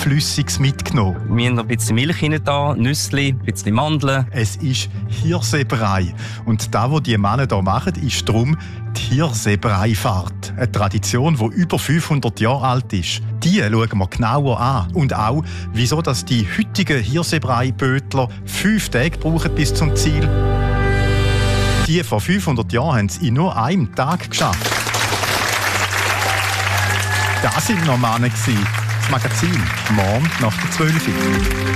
Flüssiges mitgenommen. Wir haben noch ein bisschen Milch rein da, Nüssli, ein bisschen Mandeln. Es ist Hirsebrei. Und das, was die Männer hier machen, ist darum die Hirsebreifahrt. Eine Tradition, die über 500 Jahre alt ist. Die schauen wir genauer an. Und auch, wieso dass die heutigen Hirsebrei-Bötler 5 Tage brauchen bis zum Ziel. Die vor 500 Jahren haben es in nur einem Tag geschafft. Das waren noch Männer. Das Magazin, morgen nach der 12 Uhr.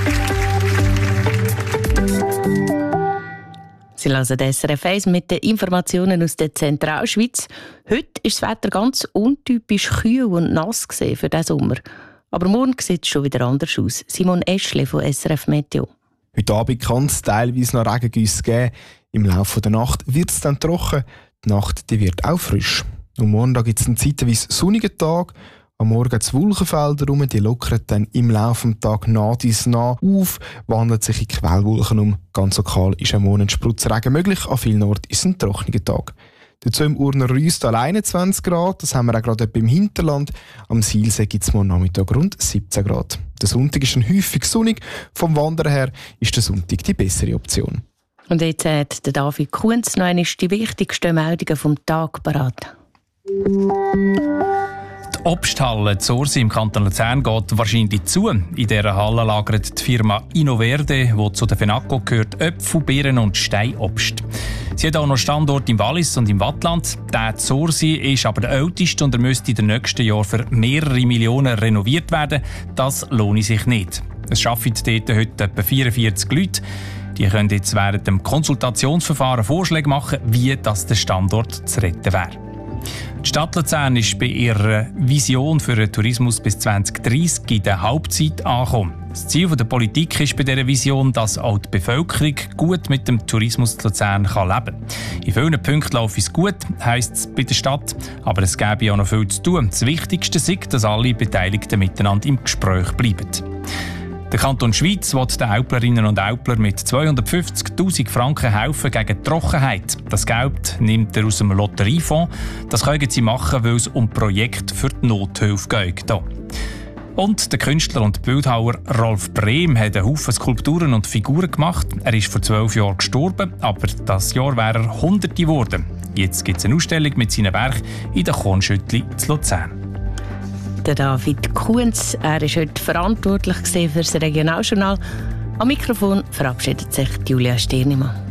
Sie hören SRF 1 mit den Informationen aus der Zentralschweiz. Heute ist das Wetter ganz untypisch kühl und nass für diesen Sommer. Aber morgen sieht es schon wieder anders aus. Simon Eschle von SRF Meteo. Heute Abend kann es teilweise noch Regengüsse geben. Im Laufe der Nacht wird es dann trocken. Die Nacht die wird auch frisch. Und morgen gibt es einen zeitweise sonnigen Tag. Am Morgen die Wolkenfelder rum, die lockern dann im Laufe des Tages nah auf, wandeln sich in Quellwolken um. Ganz lokal ist am Morgen Spritzregen möglich, an vielen Orten ist es ein trockener Tag. Dazu im Urner Rüstal 21 Grad, das haben wir auch gerade im Hinterland. Am Silsee gibt es morgen Nachmittag rund 17 Grad. Der Sonntag ist häufig sonnig, vom Wandern her ist der Sonntag die bessere Option. Und jetzt hat der David Kunz noch einmal die wichtigsten Meldungen vom Tag parat. Die Obsthalle Zorsi im Kanton Luzern geht wahrscheinlich zu. In dieser Halle lagert die Firma Innoverde, die zu der FENACO gehört, Äpfel, Beeren und Steinobst. Sie hat auch noch Standorte im Wallis und im Waadtland. Der Zorsi ist aber der älteste und er müsste in den nächsten Jahren für mehrere Millionen renoviert werden. Das lohnt sich nicht. Es arbeiten dort heute etwa 44 Leute. Die können jetzt während dem Konsultationsverfahren Vorschläge machen, wie das der Standort zu retten wäre. Die Stadt Luzern ist bei ihrer Vision für den Tourismus bis 2030 in der Hauptzeit angekommen. Das Ziel der Politik ist bei dieser Vision, dass auch die Bevölkerung gut mit dem Tourismus in Luzern leben kann. In vielen Punkten läuft es gut, heisst es bei der Stadt, aber es gäbe auch noch viel zu tun. Das Wichtigste ist, dass alle Beteiligten miteinander im Gespräch bleiben. Der Kanton Schweiz will den Äuplerinnen und Äupler mit 250'000 Franken helfen gegen die Trockenheit. Das Geld nimmt er aus dem Lotteriefonds. Das können sie machen, weil es um Projekte für die Nothilfe geht. Und der Künstler und Bildhauer Rolf Brehm hat einen Haufen Skulpturen und Figuren gemacht. Er ist vor 12 Jahren gestorben, aber das Jahr wäre er 100 geworden. Jetzt gibt es eine Ausstellung mit seinen Werken in der Kornschüttli zu Luzern. Der David Kunz, er ist heute verantwortlich für das Regionaljournal. Am Mikrofon verabschiedet sich Julia Stirnimann.